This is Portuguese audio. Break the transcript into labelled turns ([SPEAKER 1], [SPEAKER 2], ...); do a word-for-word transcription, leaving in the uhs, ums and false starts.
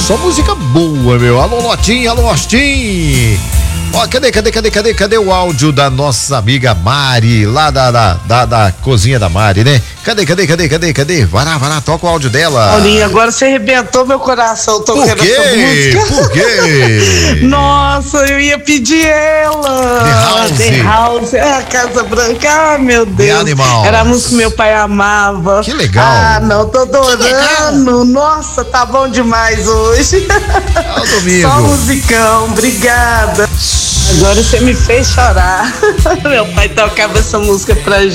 [SPEAKER 1] só música boa, meu. Alô, Lotinho, alô, Austin. Ó, cadê, cadê, cadê, cadê, cadê o áudio da nossa amiga Mari, lá da, da, da, da cozinha da Mari, né? Cadê, cadê, cadê, cadê, cadê? Vai lá, vai lá, toca o áudio dela.
[SPEAKER 2] Paulinho, agora você arrebentou meu coração tocando essa música.
[SPEAKER 1] Por quê?
[SPEAKER 2] Nossa, eu ia pedir ela.
[SPEAKER 1] The House.
[SPEAKER 2] The House, a Casa Branca, ah, meu Deus.
[SPEAKER 1] The Animals.
[SPEAKER 2] Era a música que meu pai amava.
[SPEAKER 1] Que legal.
[SPEAKER 2] Ah, não, tô adorando. Nossa, tá bom demais hoje.
[SPEAKER 1] É o domingo.
[SPEAKER 2] Só musicão, obrigada. Agora você me fez chorar. Meu pai tocava essa música pra gente.